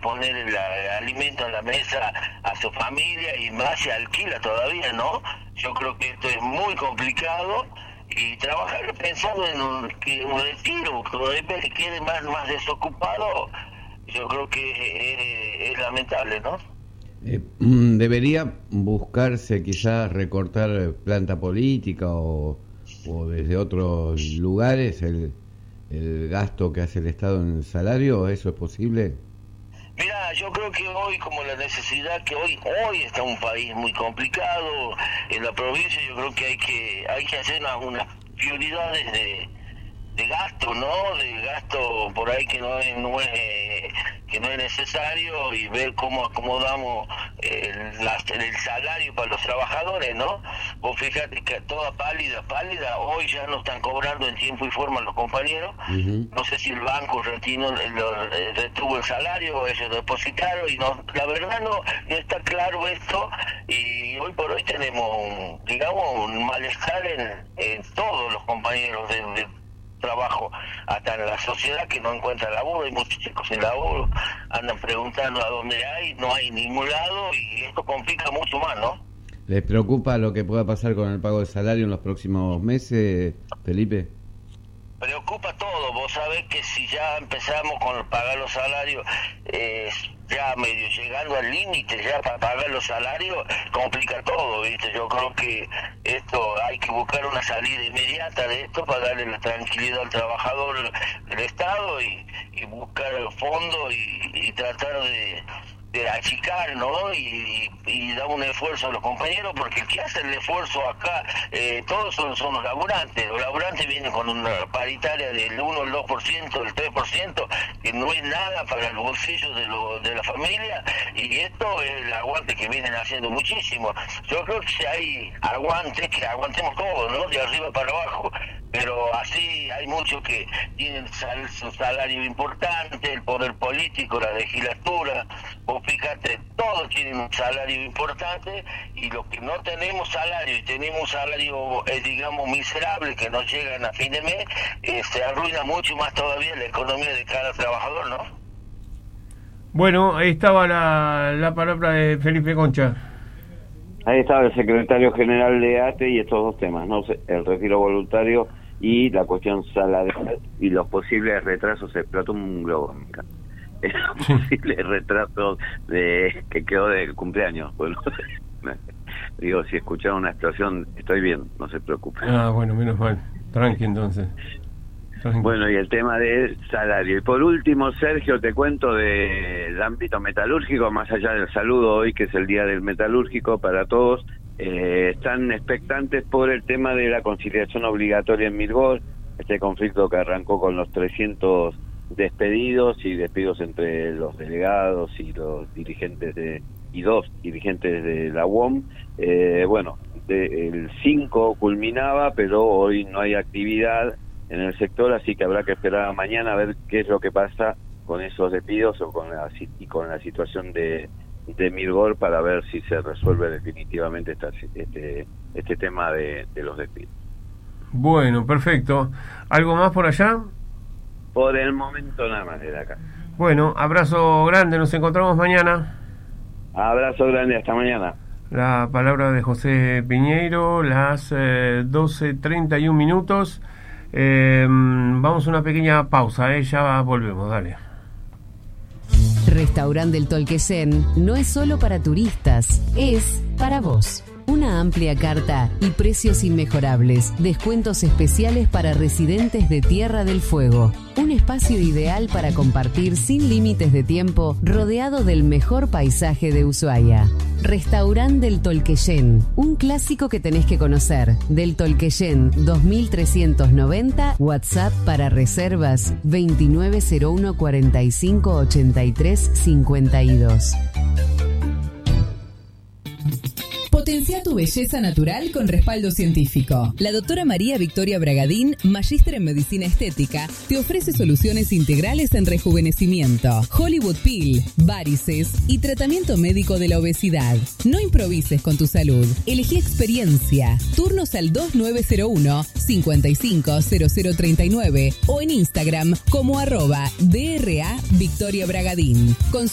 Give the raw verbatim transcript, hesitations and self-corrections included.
poner el, el alimento en la mesa a su familia, y más se alquila todavía, ¿no? Yo creo que esto es muy complicado, y trabajar pensando en un, que un retiro, que de repente quede más, más desocupado, yo creo que es, es lamentable, ¿no? Eh, ¿Debería buscarse quizás recortar planta política o, o desde otros lugares el, el gasto que hace el Estado en el salario? ¿Eso es posible? Mira, yo creo que hoy, como la necesidad que hoy hoy está un país muy complicado en la provincia, yo creo que hay que hay que hacer unas, unas prioridades de, de gasto, ¿no? De gasto por ahí que no es, no es eh, que no es necesario, y ver cómo acomodamos eh, la, el salario para los trabajadores, ¿no? Vos fíjate que toda pálida, pálida, hoy ya no están cobrando en tiempo y forma los compañeros. Uh-huh. No sé si el banco retinó, lo, retuvo el salario, ellos depositaron, y no, la verdad no, no está claro esto, y hoy por hoy tenemos, un, digamos, un malestar en, en todos los compañeros de, de trabajo, hasta en la sociedad, que no encuentra laburo. Hay muchos chicos sin laburo, andan preguntando a dónde hay, no hay ningún lado, y esto complica mucho más, ¿no? ¿Les preocupa lo que pueda pasar con el pago de salario en los próximos meses, Felipe? Preocupa todo. Vos sabés que si ya empezamos con pagar los salarios, eh, ya medio llegando al límite ya para pagar los salarios, complica todo, ¿viste? Yo creo que esto hay que buscar una salida inmediata de esto para darle la tranquilidad al trabajador del Estado, y, y buscar el fondo, y, y tratar de, de achicar, ¿no? Y, y, y dar un esfuerzo a los compañeros, porque el que hace el esfuerzo acá, eh, todos son, son los laburantes. Los laburantes vienen con una paritaria del uno, el dos por ciento, el tres por ciento, que no es nada para el bolsillo de, lo, de la familia, y esto es el aguante que vienen haciendo muchísimo. Yo creo que si hay aguante, que aguantemos todos, ¿no? De arriba para abajo. Pero así hay muchos que tienen sal, su salario importante, el poder político, la legislatura, vos fíjate, todos tienen un salario importante, y los que no tenemos salario y tenemos un salario, eh, digamos, miserable, que no llegan a fin de mes, eh, se arruina mucho más todavía la economía de cada trabajador, ¿no? Bueno, ahí estaba la, la palabra de Felipe Concha. Ahí estaba el secretario general de A T E y estos dos temas, ¿no? El retiro voluntario y la cuestión salarial y los posibles retrasos. Se explotó un globo, los posibles retrasos de que quedó de cumpleaños. Bueno, digo, si escucharon una explosión, estoy bien, no se preocupen. Ah, bueno, menos mal. Tranqui, entonces. Tranqui. Bueno, y el tema del salario. Y por último, Sergio, te cuento del ámbito metalúrgico, más allá del saludo hoy, que es el Día del Metalúrgico para todos. Eh, están expectantes por el tema de la conciliación obligatoria en Mirgor, este conflicto que arrancó con los trescientos despedidos y despidos entre los delegados y los dirigentes de y dos dirigentes de la U O M. Eh, bueno, de, el cinco culminaba, pero hoy no hay actividad en el sector, así que habrá que esperar a mañana a ver qué es lo que pasa con esos despidos o con la, y con la situación de de Mirgor, para ver si se resuelve definitivamente esta, este este tema de, de los despidos. Bueno, perfecto. ¿Algo más por allá? Por el momento nada más de acá. Bueno, abrazo grande, nos encontramos mañana. Abrazo grande, hasta mañana. La palabra de José Piñeiro, las eh, doce treinta y un minutos. Eh, vamos a una pequeña pausa, eh, ya volvemos, dale. Restaurante del Tolquesén no es solo para turistas, es para vos. Una amplia carta y precios inmejorables, descuentos especiales para residentes de Tierra del Fuego. Un espacio ideal para compartir sin límites de tiempo, rodeado del mejor paisaje de Ushuaia. Restaurante del Tolquesén, un clásico que tenés que conocer. Del Tolquesén dos mil trescientos noventa, WhatsApp para reservas veintinueve cero uno cuarenta y cinco ochenta y tres cincuenta y dos. Potencia tu belleza natural con respaldo científico. La doctora María Victoria Bragadín, magíster en medicina estética, te ofrece soluciones integrales en rejuvenecimiento, Hollywood Peel, varices y tratamiento médico de la obesidad. No improvises con tu salud. Elegí experiencia. Turnos al dos nueve cero uno, cinco cinco cero cero tres nueve o en Instagram como arroba D R A Victoria Bragadín. Consulta